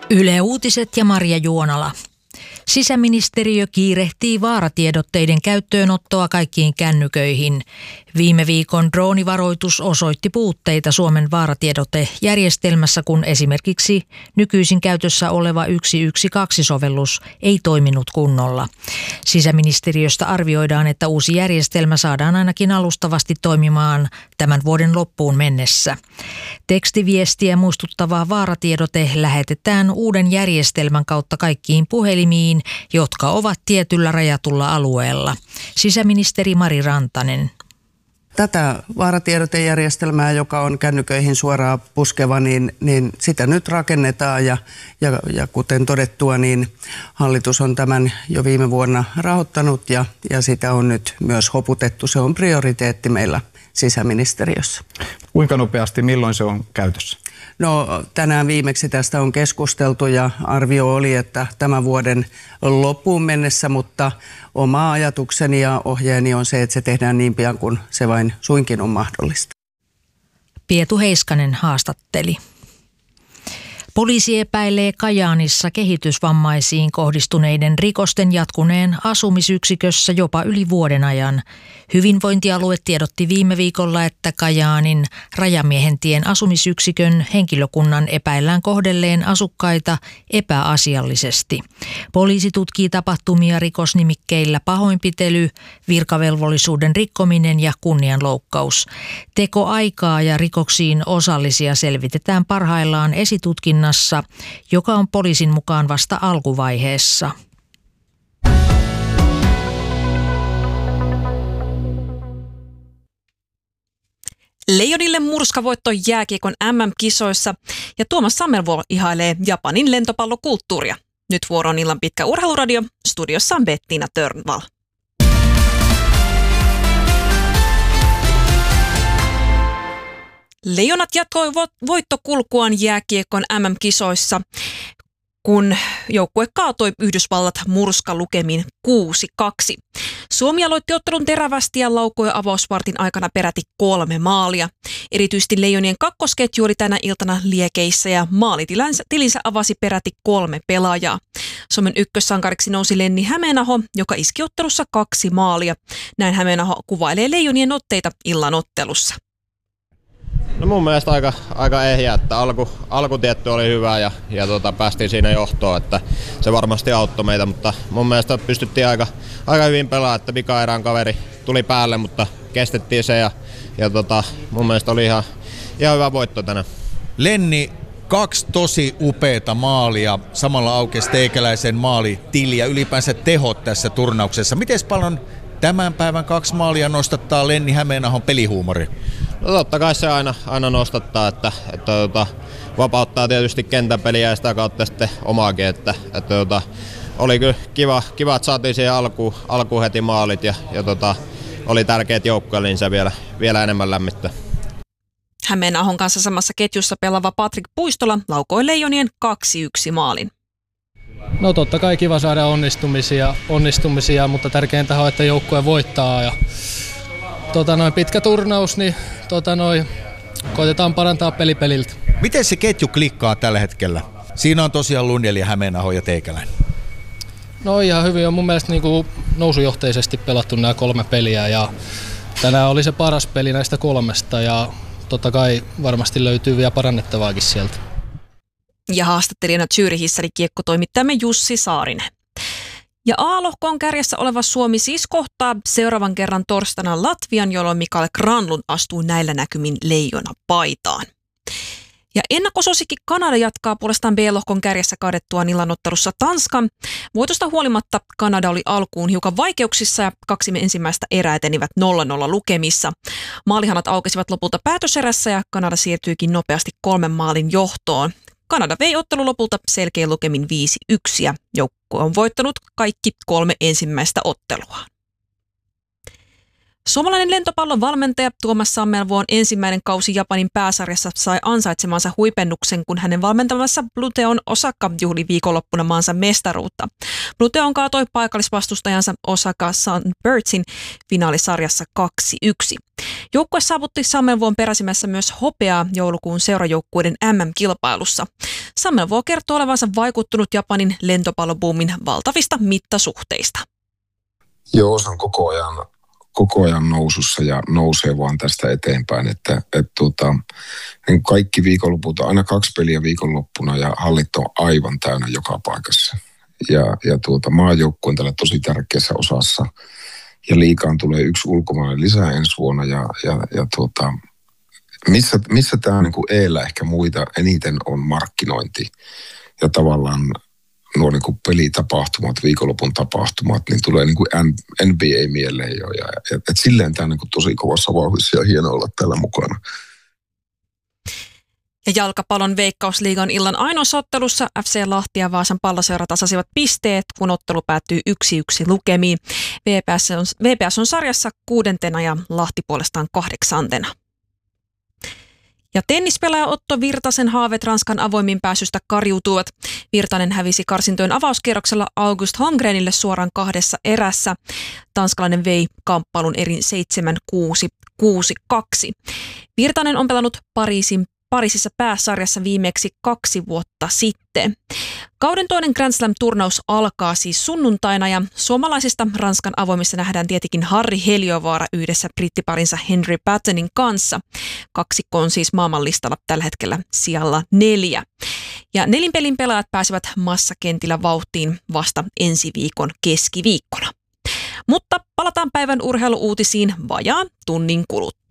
Yle Uutiset ja Marja Juonala. Sisäministeriö kiirehtii vaaratiedotteiden käyttöönottoa kaikkiin kännyköihin. Viime viikon droonivaroitus osoitti puutteita Suomen vaaratiedotejärjestelmässä, kun esimerkiksi nykyisin käytössä oleva 112-sovellus ei toiminut kunnolla. Sisäministeriöstä arvioidaan, että uusi järjestelmä saadaan ainakin alustavasti toimimaan tämän vuoden loppuun mennessä. Tekstiviestiä muistuttava vaaratiedote lähetetään uuden järjestelmän kautta kaikkiin puhelimiin, jotka ovat tietyllä rajatulla alueella. Sisäministeri Mari Rantanen. Tätä vaaratiedotejärjestelmää, joka on kännyköihin suoraan puskeva, niin sitä nyt rakennetaan ja kuten todettua, niin hallitus on tämän jo viime vuonna rahoittanut ja sitä on nyt myös hoputettu. Se on prioriteetti meillä sisäministeriössä. Kuinka nopeasti, milloin se on käytössä? No tänään viimeksi tästä on keskusteltu ja arvio oli, että tämän vuoden loppuun mennessä, mutta oma ajatukseni ja ohjeeni on se, että se tehdään niin pian kuin se vain suinkin on mahdollista. Pietu Heiskanen haastatteli. Poliisi epäilee Kajaanissa kehitysvammaisiin kohdistuneiden rikosten jatkuneen asumisyksikössä jopa yli vuoden ajan. Hyvinvointialue tiedotti viime viikolla, että Kajaanin Rajamiehentien asumisyksikön henkilökunnan epäillään kohdelleen asukkaita epäasiallisesti. Poliisi tutkii tapahtumia rikosnimikkeillä pahoinpitely, virkavelvollisuuden rikkominen ja kunnianloukkaus. Tekoaikaa ja rikoksiin osallisia selvitetään parhaillaan esitutkinnassa, joka on poliisin mukaan vasta alkuvaiheessa. Leijonille murskavoitto jääkiekon MM-kisoissa ja Tuomas Sammelvuo ihailee Japanin lentopallokulttuuria. Nyt vuoroon illan pitkä urheiluradio. Studiossa on Bettina Törnvall. Leijonat jatkoi voittokulkuaan jääkiekon MM-kisoissa, kun joukkue kaatoi Yhdysvallat murskalukemin 6-2. Suomi aloitti ottelun terävästi ja laukoi avausvartin aikana peräti 3 maalia. Erityisesti Leijonien kakkosketju oli tänä iltana liekeissä ja maalitilinsä avasi peräti 3 pelaajaa. Suomen ykkössankariksi nousi Lenni Hämeenaho, joka iski ottelussa 2 maalia. Näin Hämeenaho kuvailee Leijonien otteita illan ottelussa. No mun mielestä aika ehjä, että alkutietty oli hyvä ja päästiin siinä johtoon, että se varmasti auttoi meitä, mutta mun mielestä pystyttiin aika hyvin pelaamaan, että vika-erän kaveri tuli päälle, mutta kestettiin se ja mun mielestä oli ihan hyvä voitto tänään. Lenni, 2 tosi upeata maalia, samalla aukesi teikäläisen maalitili ja ylipäänsä tehot tässä turnauksessa. Miten paljon tämän päivän 2 maalia nostattaa Lenni Hämeenahon pelihuumori? No totta kai se aina nostattaa, että vapauttaa tietysti kentän peliä ja sitä kautta sitten omaakin, että oli kyllä kiva, että saatiin siihen alkuun heti maalit ja oli tärkeät joukkoja, niin se vielä enemmän lämmittää. Hämeenahon kanssa samassa ketjussa pelaava Patrik Puistola laukoi Leijonien 2-1 maalin. No totta kai kiva saada onnistumisia, mutta tärkeintä on, että joukkue voittaa ja pitkä turnaus, niin koitetaan parantaa peliltä. Miten se ketju klikkaa tällä hetkellä? Siinä on tosiaan Lundell ja Hämeenaho ja teikäläinen. No ihan hyvin on mun mielestä nousujohteisesti pelattu nämä 3 peliä ja tänään oli se paras peli näistä 3 ja totta kai varmasti löytyy vielä parannettavaakin sieltä. Ja haastattelijana Zürichissä oli kiekkotoimittajamme Jussi Saarinen. Ja A-lohkon kärjessä oleva Suomi siis kohtaa seuraavan kerran torstaina Latvian, jolloin Mikael Granlund astuu näillä näkymin leijona paitaan. Ja ennakkosuosikki Kanada jatkaa puolestaan B-lohkon kärjessä kaadettuaan illanottelussa Tanskan. Voitosta huolimatta Kanada oli alkuun hiukan vaikeuksissa ja 2 ensimmäistä erää etenivät 0-0 lukemissa. Maalihanat aukesivat lopulta päätöserässä ja Kanada siirtyikin nopeasti 3 maalin johtoon. Kanada vei ottelu lopulta selkeä lukemin 5-1 ja joukkue on voittanut kaikki 3 ensimmäistä ottelua. Suomalainen lentopallon valmentaja Tuomas Sammelvuon ensimmäinen kausi Japanin pääsarjassa sai ansaitsemansa huipennuksen, kun hänen valmentamassa Bluteon Osaka juhli viikonloppuna maansa mestaruutta. Bluteon kaatoi paikallisvastustajansa Osaka Sunbirdsin finaalisarjassa 2-1. Joukkue saavutti Sammelvuon peräsimässä myös hopeaa joulukuun seurajoukkueiden MM-kilpailussa. Sammelvo kertoo olevansa vaikuttunut Japanin lentopallobuumin valtavista mittasuhteista. Joo, se on koko ajan nousussa ja nousee vaan tästä eteenpäin, että niin kaikki viikonloput, aina 2 peliä viikonloppuna ja hallit on aivan täynnä joka paikassa. Ja maajoukkue on tällä tosi tärkeässä osassa ja liigaan tulee 1 ulkomainen lisää ensi vuonna ja missä tämä niin kuin EEllä ehkä muita eniten on markkinointi ja tavallaan nuo niin kuin pelitapahtumat, viikonlopun tapahtumat, niin tulee niin kuin NBA mieleen jo. Et silleen tämä on niin kuin tosi kovassa vauhdissa ja hienoa olla täällä mukana. Ja jalkapallon Veikkausliigan illan ainoassa ottelussa FC Lahti ja Vaasan Palloseura tasasivat pisteet, kun ottelu päättyi 1-1 lukemiin. VPS on sarjassa 6. ja Lahti puolestaan 8. Ja tennispelaaja Otto Virtasen haaveet Ranskan avoimiin pääsystä karjuutuvat. Virtanen hävisi karsintojen avauskierroksella August Holmgrenille suoraan 2 erässä. Tanskalainen vei kamppailun erin 7-6, 6-2. Virtanen on pelannut Pariisissa pääsarjassa viimeksi 2 vuotta sitten. Kauden toinen Grand Slam-turnaus alkaa siis sunnuntaina ja suomalaisista Ranskan avoimissa nähdään tietenkin Harri Heliövaara yhdessä brittiparinsa Henry Pattonin kanssa. Kaksikko on siis maailmanlistalla tällä hetkellä sijalla 4. Ja nelinpelin pelaajat pääsevät massakentillä vauhtiin vasta ensi viikon keskiviikkona. Mutta palataan päivän urheiluuutisiin vajaan tunnin kuluttua.